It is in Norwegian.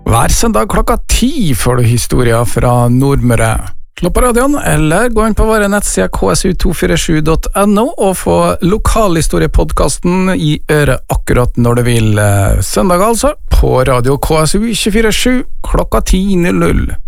Hver søndag klokka 10 får du historier fra Nordmøre. Slå på radioen, eller gå inn på våre nettsider ksu247.no og få lokalhistoriepodcasten i øret akkurat når du vil. Søndag altså, på radio KSU 247 klokka 10:00.